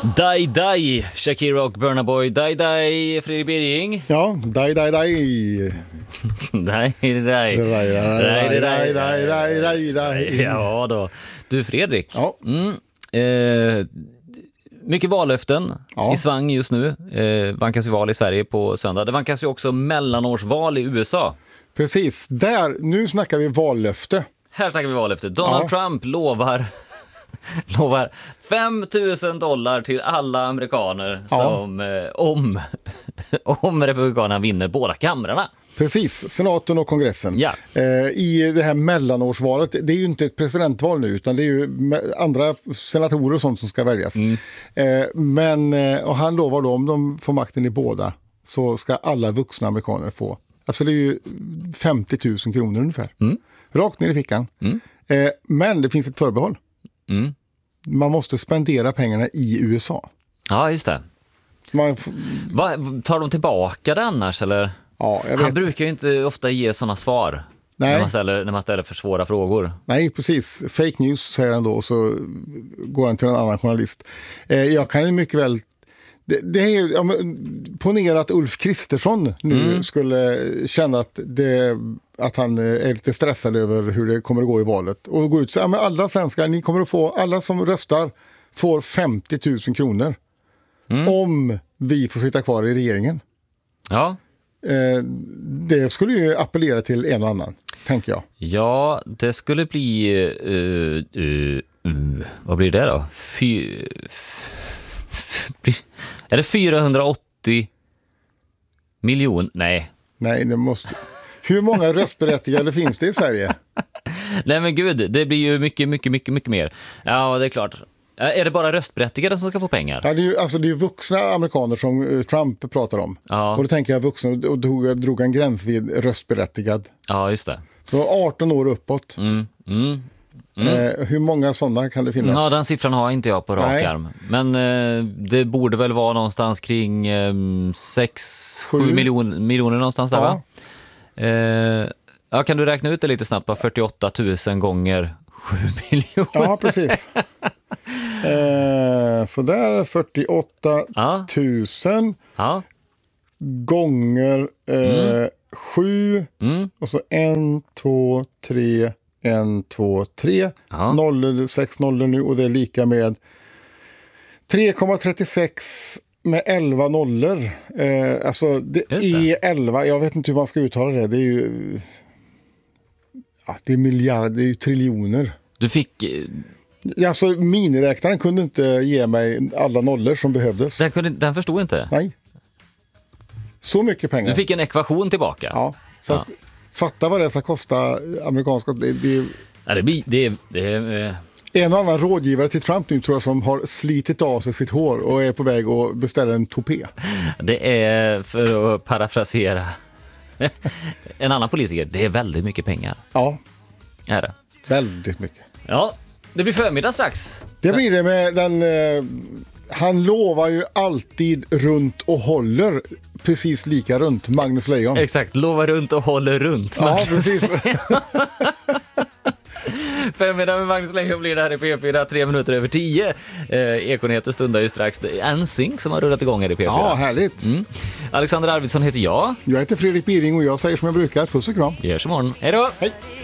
Die Die, Shakira och Burna Boy. Die Die, Fredrik Birring. Ja, die. Die. Ja då. Du Fredrik. Ja. Mycket vallöften Ja. i svang just nu. Vankas ju val i Sverige på söndag. Det vankas ju också mellanårsval i USA. Precis, nu snackar vi vallöfte. Här snackar vi vallöfte. Donald Trump lovar $5,000 till alla amerikaner som om republikanerna vinner båda kamrarna. Precis, senaten och kongressen. Ja. I det här mellanårsvalet, det är ju inte ett presidentval nu utan det är ju andra senatorer och sånt som ska väljas. Och han lovar då om de får makten i båda så ska alla vuxna amerikaner få. Alltså det är ju 50 000 kronor ungefär. Rakt ner i fickan. Men det finns ett förbehåll. Man måste spendera pengarna i USA. Ja, just det. Tar de tillbaka det annars eller? Ja, Han brukar ju inte ofta ge sådana svar. Nej. När man ställer för svåra frågor. Nej, precis. Fake news säger han då och så går han till en annan journalist. Jag kan ju mycket väl... Det är, ponera att Ulf Kristersson nu skulle känna att han är lite stressad över hur det kommer att gå i valet. Och går ut och säger, men alla svenskar, ni kommer att få, alla som röstar får 50 000 kronor. Om vi får sitta kvar i regeringen. Ja. Det skulle ju appellera till en och annan, tänker jag. Ja, det skulle bli... vad blir det då? Är det 480 miljoner? Nej, det måste... Hur många röstberättigade finns det i Sverige? Nej men gud, det blir ju mycket mer. Ja, det är klart. Är det bara röstberättigade som ska få pengar? Ja, det är ju vuxna amerikaner som Trump pratar om. Ja. Och då tänker jag vuxna och drog en gräns vid röstberättigad. Ja, just det. Så 18 år uppåt. Hur många sådana kan det finnas? Ja, den siffran har inte jag på rak arm. Men det borde väl vara någonstans kring 6-7 miljoner någonstans där, va? Kan du räkna ut det lite snabbt? 48 000 gånger 7 miljoner. Ja, precis. Så där 48 000 gånger 7 och så 1, 2, 3 1, 2, 3 6 nollor nu och det är lika med 3,36 med 11 nollor. Alltså det är 11, jag vet inte hur man ska uttala det. Det är ju det är miljarder, det är ju triljoner. Du fick... Alltså miniräknaren kunde inte ge mig alla nollor som behövdes. Den förstod inte? Nej. Så mycket pengar. Du fick en ekvation tillbaka? Ja, så att, fatta vad det ska kosta amerikanska... Det är en annan rådgivare till Trump nu tror jag som har slitit av sig sitt hår och är på väg att beställa en topé. Det är, för att parafrasera en annan politiker, det är väldigt mycket pengar. Ja, är det. Väldigt mycket. Ja, det blir förmiddag strax. Det blir det med den... han lovar ju alltid runt och håller precis lika runt, Magnus Leijon. Exakt, lovar runt och håller runt. Ja, precis. Förmiddag med Magnus Leijon blir det här i P4 3 minuter över 10. Ekonheter stundar ju strax. Det är en synk som har rullat igång här i P4. Ja, härligt. Alexander Arvidsson heter jag. Jag heter Fredrik Birring och jag säger som jag brukar, puss och kram. Vi hörs imorgon. Hej då! Hej!